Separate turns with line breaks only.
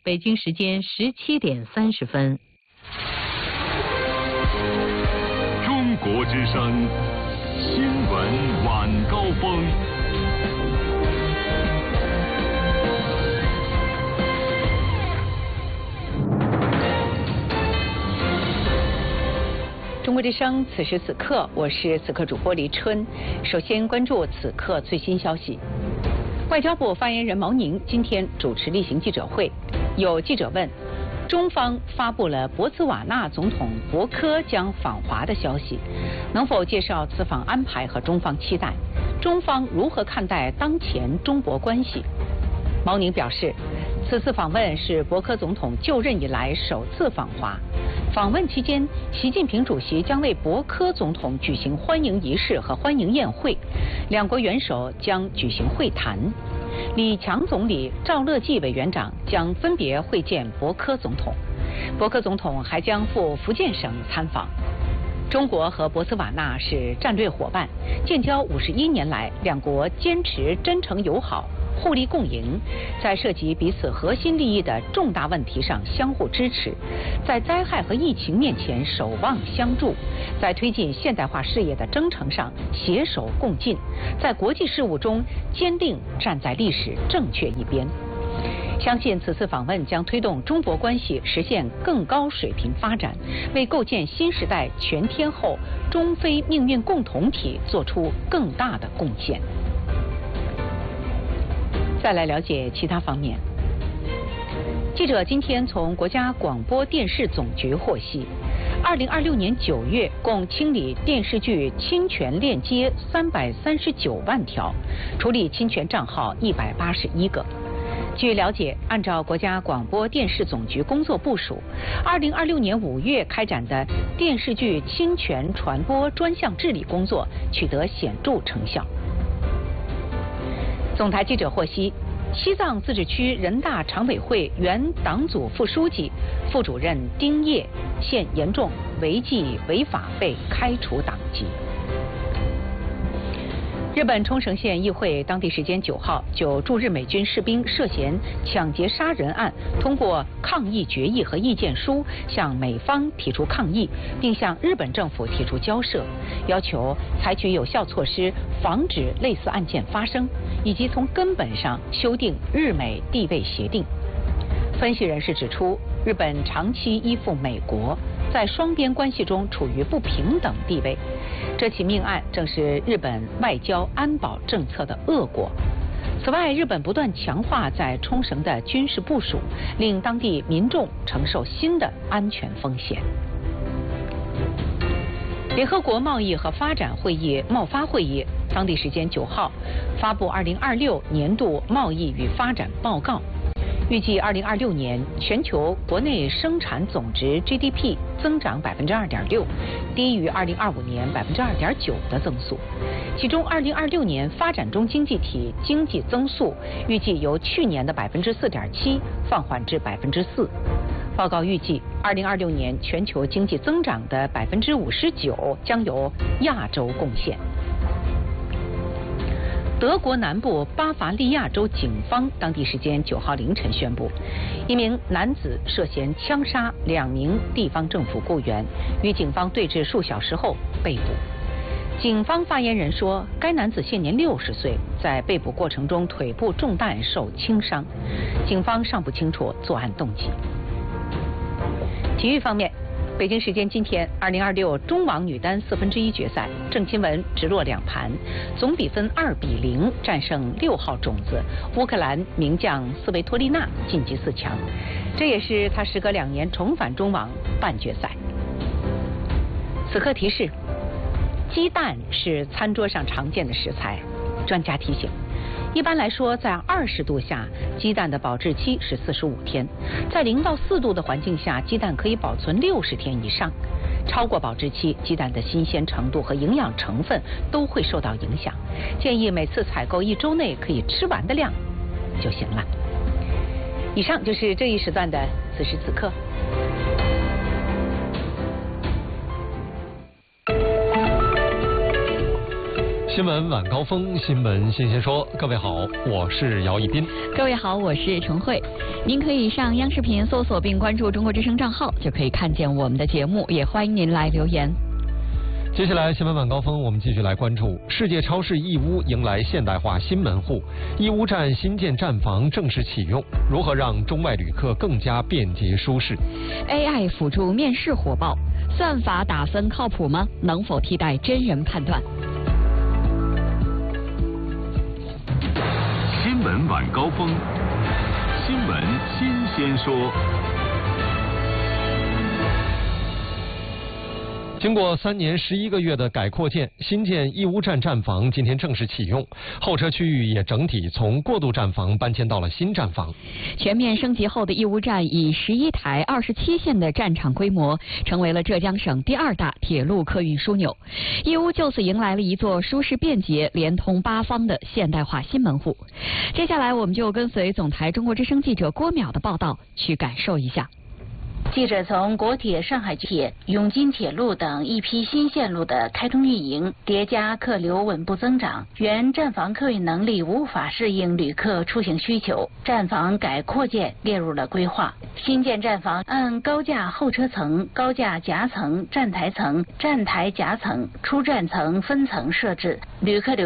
北京时间17:30。
中国之声新闻晚高峰。
中国之声，此时此刻，我是此刻主播黎春。首先关注此刻最新消息。外交部发言人毛宁今天主持例行记者会，有记者问，中方发布了博茨瓦纳总统博科将访华的消息，能否介绍此访安排和中方期待？中方如何看待当前中博关系？毛宁表示，此次访问是博科总统就任以来首次访华。访问期间，习近平主席将为博科总统举行欢迎仪式和欢迎宴会，两国元首将举行会谈。李强总理、赵乐际委员长将分别会见博科总统，博科总统还将赴福建省参访。中国和博茨瓦纳是战略伙伴，建交51年来，两国坚持真诚友好，互利共赢，在涉及彼此核心利益的重大问题上相互支持，在灾害和疫情面前守望相助，在推进现代化事业的征程上携手共进，在国际事务中坚定站在历史正确一边。相信此次访问将推动中博关系实现更高水平发展，为构建新时代全天候中非命运共同体做出更大的贡献。再来了解其他方面。记者今天从国家广播电视总局获悉，2026年9月共清理电视剧侵权链接339万条，处理侵权账号181个。据了解，按照国家广播电视总局工作部署，2026年5月开展的电视剧侵权传播专项治理工作取得显著成效。总台记者获悉，西藏自治区人大常委会原党组副书记、副主任丁烨现严重违纪违法被开除党籍。日本冲绳县议会当地时间9号就驻日美军士兵涉嫌抢劫杀人案通过抗议决议和意见书，向美方提出抗议，并向日本政府提出交涉，要求采取有效措施防止类似案件发生，以及从根本上修订日美地位协定。分析人士指出，日本长期依附美国，在双边关系中处于不平等地位。这起命案正是日本外交安保政策的恶果。此外，日本不断强化在冲绳的军事部署，令当地民众承受新的安全风险。联合国贸易和发展会议贸发会议当地时间9号发布2026年度贸易与发展报告。预计2026年全球国内生产总值 GDP 增长2.6%，低于2025年2.9%的增速。其中2026年发展中经济体经济增速预计由去年的4.7%放缓至4%。报告预计2026年全球经济增长的59%将由亚洲贡献。德国南部巴伐利亚州警方当地时间9号凌晨宣布，一名男子涉嫌枪杀2名地方政府雇员，与警方对峙数小时后被捕。警方发言人说，该男子现年60岁，在被捕过程中腿部中弹受轻伤，警方尚不清楚作案动机。体育方面，北京时间今天，2026中网女单1/4决赛，郑钦文直落2盘，总比分2-0战胜6号种子乌克兰名将斯维托利娜，晋级4强。这也是她时隔2年重返中网半决赛。此刻提示：鸡蛋是餐桌上常见的食材，专家提醒，一般来说，在20度下，鸡蛋的保质期是45天；在0到4度的环境下，鸡蛋可以保存60天以上。超过保质期，鸡蛋的新鲜程度和营养成分都会受到影响。建议每次采购1周内可以吃完的量就行了。以上就是这一时段的此时此刻。
新闻晚高峰，新闻新鲜说。各位好，我是姚一斌。
各位好，我是陈慧。您可以上央视频搜索并关注中国之声账号，就可以看见我们的节目，也欢迎您来留言。
接下来新闻晚高峰，我们继续来关注世界超市义乌迎来现代化新门户，义乌站新建站房正式启用，如何让中外旅客更加便捷舒适？
AI 辅助面试火爆，算法打分靠谱吗？能否替代真人判断？
新闻晚高峰，新闻新鲜说。
经过3年11个月的改扩建，新建义乌站站房今天正式启用，候车区域也整体从过渡站房搬迁到了新站房。
全面升级后的义乌站以11台27线的站场规模，成为了浙江省第2大铁路客运枢纽。义乌就此迎来了一座舒适便捷、连通8方的现代化新门户。接下来，我们就跟随总台中国之声记者郭淼的报道，去感受一下。
记者从国铁、上海铁、永金铁路等一批新线路的开通运营，叠加客流稳步增长，原站房客运能力无法适应旅客出行需求，站房改扩建列入了规划。新建站房按高架候车层、高架夹层、站台层、站台夹层、出站层分层设置，旅客流